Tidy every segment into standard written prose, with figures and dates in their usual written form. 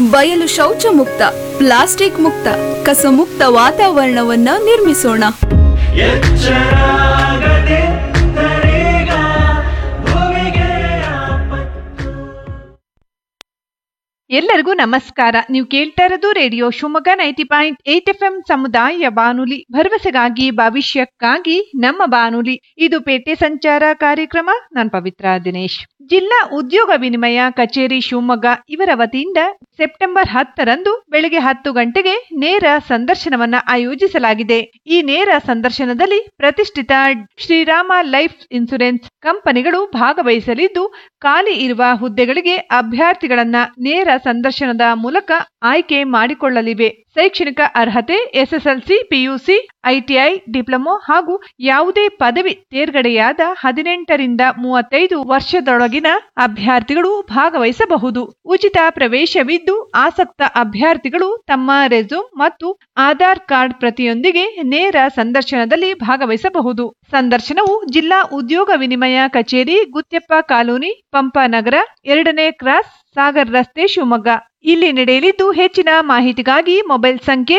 ಬಯಲು ಶೌಚ ಮುಕ್ತ, ಪ್ಲಾಸ್ಟಿಕ್ ಮುಕ್ತ, ಕಸ ಮುಕ್ತ ವಾತಾವರಣವನ್ನ ನಿರ್ಮಿಸೋಣ. ಎಲ್ಲರಿಗೂ ನಮಸ್ಕಾರ. ನೀವು ಕೇಳ್ತಾ ಇರೋದು ರೇಡಿಯೋ ಶಿವಮೊಗ್ಗ 90.8 FM ಸಮುದಾಯ ಬಾನುಲಿ, ಭರವಸೆಗಾಗಿ ಭವಿಷ್ಯಕ್ಕಾಗಿ ನಮ್ಮ ಬಾನುಲಿ. ಇದು ಪೇಟೆ ಸಂಚಾರ ಕಾರ್ಯಕ್ರಮ. ನಾನು ಪವಿತ್ರ ದಿನೇಶ್. ಜಿಲ್ಲಾ ಉದ್ಯೋಗ ವಿನಿಮಯ ಕಚೇರಿ ಶಿವಮೊಗ್ಗ ಇವರ ವತಿಯಿಂದ ಸೆಪ್ಟೆಂಬರ್ 10ರಂದು ಬೆಳಗ್ಗೆ 10 ಗಂಟೆಗೆ ನೇರ ಸಂದರ್ಶನವನ್ನ ಆಯೋಜಿಸಲಾಗಿದೆ. ಈ ನೇರ ಸಂದರ್ಶನದಲ್ಲಿ ಪ್ರತಿಷ್ಠಿತ ಶ್ರೀರಾಮ ಲೈಫ್ ಇನ್ಶೂರೆನ್ಸ್ ಕಂಪನಿಗಳು ಭಾಗವಹಿಸಲಿದ್ದು, ಖಾಲಿ ಇರುವ ಹುದ್ದೆಗಳಿಗೆ ಅಭ್ಯರ್ಥಿಗಳನ್ನ ನೇರ ಸಂದರ್ಶನದ ಮೂಲಕ ಆಯ್ಕೆ ಮಾಡಿಕೊಳ್ಳಲಿವೆ. ಶೈಕ್ಷಣಿಕ ಅರ್ಹತೆ SSLC, PUC, ITI, ಡಿಪ್ಲೊಮೊ ಹಾಗೂ ಯಾವುದೇ ಪದವಿ ತೇರ್ಗಡೆಯಾದ 18ರಿಂದ 35 ವರ್ಷದೊಳಗಿನ ಅಭ್ಯರ್ಥಿಗಳು ಭಾಗವಹಿಸಬಹುದು. ಉಚಿತ ಪ್ರವೇಶವಿದ್ದು, ಆಸಕ್ತ ಅಭ್ಯರ್ಥಿಗಳು ತಮ್ಮ ರೆಸ್ಯೂಮ್ ಮತ್ತು ಆಧಾರ್ ಕಾರ್ಡ್ ಪ್ರತಿಯೊಂದಿಗೆ ನೇರ ಸಂದರ್ಶನದಲ್ಲಿ ಭಾಗವಹಿಸಬಹುದು. ಸಂದರ್ಶನವು ಜಿಲ್ಲಾ ಉದ್ಯೋಗ ವಿನಿಮಯ ಕಚೇರಿ, ಗುತ್ಯಪ್ಪ ಕಾಲೋನಿ, ಪಂಪನಗರ, 2ನೇ ಕ್ರಾಸ್, ಸಾಗರ್ ರಸ್ತೆ, ಶಿವಮೊಗ್ಗ ಇಲ್ಲಿ ನಡೆಯಲಿದ್ದು, ಹೆಚ್ಚಿನ ಮಾಹಿತಿಗಾಗಿ ಮೊಬೈಲ್ ಸಂಖ್ಯೆ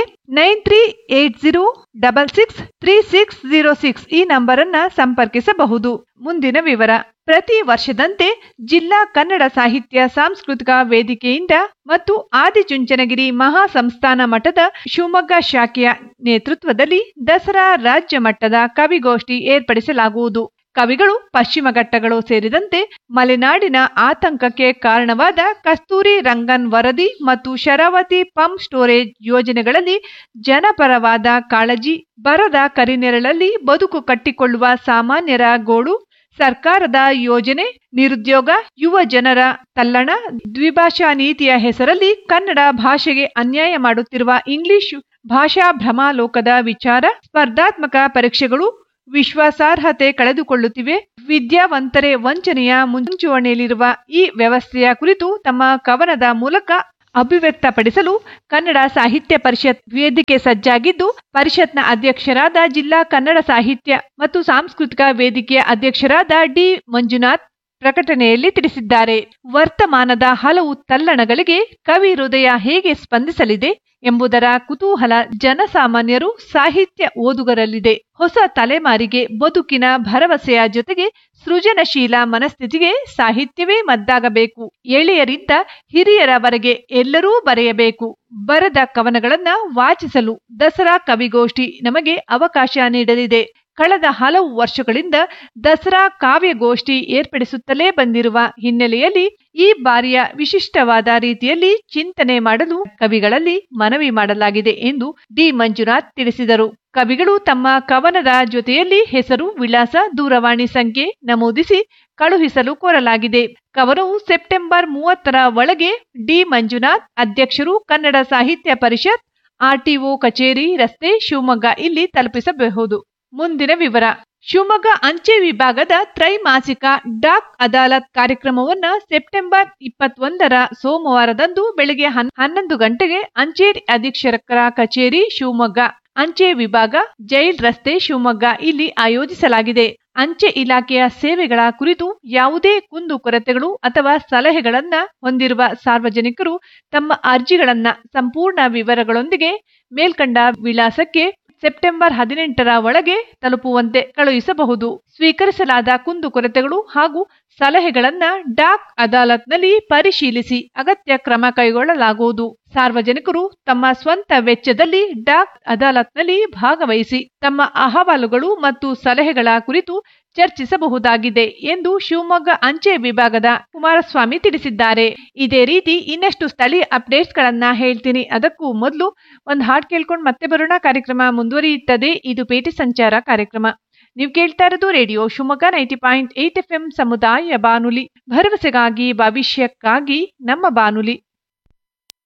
9380663606 ಈ ನಂಬರ್ ಅನ್ನ ಸಂಪರ್ಕಿಸಬಹುದು. ಮುಂದಿನ ವಿವರ. ಪ್ರತಿ ವರ್ಷದಂತೆ ಜಿಲ್ಲಾ ಕನ್ನಡ ಸಾಹಿತ್ಯ ಸಾಂಸ್ಕೃತಿಕ ವೇದಿಕೆಯಿಂದ ಮತ್ತು ಆದಿಚುಂಚನಗಿರಿ ಮಹಾ ಸಂಸ್ಥಾನ ಮಠದ ಶಿವಮೊಗ್ಗ ಶಾಖೆಯ ನೇತೃತ್ವದಲ್ಲಿ ದಸರಾ ರಾಜ್ಯ ಮಟ್ಟದ ಕವಿಗೋಷ್ಠಿ ಏರ್ಪಡಿಸಲಾಗುವುದು. ಕವಿಗಳು ಪಶ್ಚಿಮ ಘಟ್ಟಗಳು ಸೇರಿದಂತೆ ಮಲೆನಾಡಿನ ಆತಂಕಕ್ಕೆ ಕಾರಣವಾದ ಕಸ್ತೂರಿ ರಂಗನ್ ವರದಿ ಮತ್ತು ಶರಾವತಿ ಪಂಪ್ ಸ್ಟೋರೇಜ್ ಯೋಜನೆಗಳಲ್ಲಿ ಜನಪರವಾದ ಕಾಳಜಿ, ಬರದ ಕರಿನೆರಳಲ್ಲಿ ಬದುಕು ಕಟ್ಟಿಕೊಳ್ಳುವ ಸಾಮಾನ್ಯರ ಗೋಳು, ಸರ್ಕಾರದ ಯೋಜನೆ, ನಿರುದ್ಯೋಗ, ಯುವ ಜನರ ತಲ್ಲಣ, ದ್ವಿಭಾಷಾ ನೀತಿಯ ಹೆಸರಲ್ಲಿ ಕನ್ನಡ ಭಾಷೆಗೆ ಅನ್ಯಾಯ ಮಾಡುತ್ತಿರುವ ಇಂಗ್ಲಿಷ್ ಭಾಷಾ ಭ್ರಮಾಲೋಕದ ವಿಚಾರ, ಸ್ಪರ್ಧಾತ್ಮಕ ಪರೀಕ್ಷೆಗಳು ವಿಶ್ವಾಸಾರ್ಹತೆ ಕಳೆದುಕೊಳ್ಳುತ್ತಿವೆ, ವಿದ್ಯಾವಂತರೇ ವಂಚನೆಯ ಮುಂಚೂಣಿಯಲ್ಲಿರುವ ಈ ವ್ಯವಸ್ಥೆಯ ಕುರಿತು ತಮ್ಮ ಕವನದ ಮೂಲಕ ಅಭಿವ್ಯಕ್ತಪಡಿಸಲು ಕನ್ನಡ ಸಾಹಿತ್ಯ ಪರಿಷತ್ ವೇದಿಕೆ ಸಜ್ಜಾಗಿದ್ದು, ಪರಿಷತ್ನ ಅಧ್ಯಕ್ಷರಾದ ಜಿಲ್ಲಾ ಕನ್ನಡ ಸಾಹಿತ್ಯ ಮತ್ತು ಸಾಂಸ್ಕೃತಿಕ ವೇದಿಕೆಯ ಅಧ್ಯಕ್ಷರಾದ ಡಿ ಮಂಜುನಾಥ್ ಪ್ರಕಟಣೆಯಲ್ಲಿ ತಿಳಿಸಿದ್ದಾರೆ. ವರ್ತಮಾನದ ಹಲವು ತಲ್ಲಣಗಳಿಗೆ ಕವಿ ಹೃದಯ ಹೇಗೆ ಸ್ಪಂದಿಸಲಿದೆ ಎಂಬುದರ ಕುತೂಹಲ ಜನಸಾಮಾನ್ಯರು, ಸಾಹಿತ್ಯ ಓದುಗರಲ್ಲಿದೆ. ಹೊಸ ತಲೆಮಾರಿಗೆ ಬದುಕಿನ ಭರವಸೆಯ ಜೊತೆಗೆ ಸೃಜನಶೀಲ ಮನಸ್ಥಿತಿಗೆ ಸಾಹಿತ್ಯವೇ ಮದ್ದಾಗಬೇಕು. ಎಳೆಯರಿಂದ ಹಿರಿಯರವರೆಗೆ ಎಲ್ಲರೂ ಬರೆಯಬೇಕು. ಬರೆದ ಕವನಗಳನ್ನ ವಾಚಿಸಲು ದಸರಾ ಕವಿಗೋಷ್ಠಿ ನಮಗೆ ಅವಕಾಶ ನೀಡಲಿದೆ. ಕಳೆದ ಹಲವು ವರ್ಷಗಳಿಂದ ದಸರಾ ಕಾವ್ಯಗೋಷ್ಠಿ ಏರ್ಪಡಿಸುತ್ತಲೇ ಬಂದಿರುವ ಹಿನ್ನೆಲೆಯಲ್ಲಿ ಈ ಬಾರಿಯ ವಿಶಿಷ್ಟವಾದ ರೀತಿಯಲ್ಲಿ ಚಿಂತನೆ ಮಾಡಲು ಕವಿಗಳಲ್ಲಿ ಮನವಿ ಮಾಡಲಾಗಿದೆ ಎಂದು ಡಿ ಮಂಜುನಾಥ್ ತಿಳಿಸಿದರು. ಕವಿಗಳು ತಮ್ಮ ಕವನದ ಜೊತೆಯಲ್ಲಿ ಹೆಸರು, ವಿಳಾಸ, ದೂರವಾಣಿ ಸಂಖ್ಯೆ ನಮೂದಿಸಿ ಕಳುಹಿಸಲು ಕೋರಲಾಗಿದೆ. ಕವನವು ಸೆಪ್ಟೆಂಬರ್ 30ರ ಒಳಗೆ ಡಿ ಮಂಜುನಾಥ್, ಅಧ್ಯಕ್ಷರು, ಕನ್ನಡ ಸಾಹಿತ್ಯ ಪರಿಷತ್, RTO ಕಚೇರಿ ರಸ್ತೆ, ಶಿವಮೊಗ್ಗ ಇಲ್ಲಿ ತಲುಪಿಸಬಹುದು. ಮುಂದಿನ ವಿವರ. ಶಿವಮೊಗ್ಗ ಅಂಚೆ ವಿಭಾಗದ ತ್ರೈಮಾಸಿಕ ಡಾಕ್ ಅದಾಲತ್ ಕಾರ್ಯಕ್ರಮವನ್ನ ಸೆಪ್ಟೆಂಬರ್ 21ರ ಸೋಮವಾರದಂದು ಬೆಳಗ್ಗೆ 11 ಗಂಟೆಗೆ ಅಂಚೆ ಅಧೀಕ್ಷಕರ ಕಚೇರಿ, ಶಿವಮೊಗ್ಗ, ಅಂಚೆ ವಿಭಾಗ, ಜೈಲ್ ರಸ್ತೆ, ಶಿವಮೊಗ್ಗ ಇಲ್ಲಿ ಆಯೋಜಿಸಲಾಗಿದೆ. ಅಂಚೆ ಇಲಾಖೆಯ ಸೇವೆಗಳ ಕುರಿತು ಯಾವುದೇ ಕುಂದುಕೊರತೆಗಳು ಅಥವಾ ಸಲಹೆಗಳನ್ನ ಹೊಂದಿರುವ ಸಾರ್ವಜನಿಕರು ತಮ್ಮ ಅರ್ಜಿಗಳನ್ನ ಸಂಪೂರ್ಣ ವಿವರಗಳೊಂದಿಗೆ ಮೇಲ್ಕಂಡ ವಿಳಾಸಕ್ಕೆ ಸೆಪ್ಟೆಂಬರ್ 18ರ ಒಳಗೆ ತಲುಪುವಂತೆ ಕಳುಹಿಸಬಹುದು. ಸ್ವೀಕರಿಸಲಾದ ಕುಂದುಕೊರತೆಗಳು ಹಾಗೂ ಸಲಹೆಗಳನ್ನ ಡಾಕ್ ಅದಾಲತ್ನಲ್ಲಿ ಪರಿಶೀಲಿಸಿ ಅಗತ್ಯ ಕ್ರಮ ಕೈಗೊಳ್ಳಲಾಗುವುದು. ಸಾರ್ವಜನಿಕರು ತಮ್ಮ ಸ್ವಂತ ವೆಚ್ಚದಲ್ಲಿ ಡಾಕ್ ಅದಾಲತ್ನಲ್ಲಿ ಭಾಗವಹಿಸಿ ತಮ್ಮ ಅಹವಾಲುಗಳು ಮತ್ತು ಸಲಹೆಗಳ ಕುರಿತು ಚರ್ಚಿಸಬಹುದಾಗಿದೆ ಎಂದು ಶಿವಮೊಗ್ಗ ಅಂಚೆ ವಿಭಾಗದ ಕುಮಾರಸ್ವಾಮಿ ತಿಳಿಸಿದ್ದಾರೆ. ಇದೇ ರೀತಿ ಇನ್ನಷ್ಟು ಸ್ಥಳೀಯ ಅಪ್ಡೇಟ್ಸ್ ಗಳನ್ನ ಹೇಳ್ತೀನಿ. ಅದಕ್ಕೂ ಮೊದಲು ಒಂದು ಹಾಡು ಕೇಳ್ಕೊಂಡು ಮತ್ತೆ ಬರೋಣ. ಕಾರ್ಯಕ್ರಮ ಮುಂದುವರಿಯುತ್ತದೆ. ಇದು ಪೇಟೆ ಸಂಚಾರ ಕಾರ್ಯಕ್ರಮ. ನೀವು ಕೇಳ್ತಾ ಇರೋದು ರೇಡಿಯೋ ಶಿವಮೊಗ್ಗ 90.8 FM ಸಮುದಾಯ ಬಾನುಲಿ, ಭರವಸೆಗಾಗಿ ಭವಿಷ್ಯಕ್ಕಾಗಿ ನಮ್ಮ ಬಾನುಲಿ.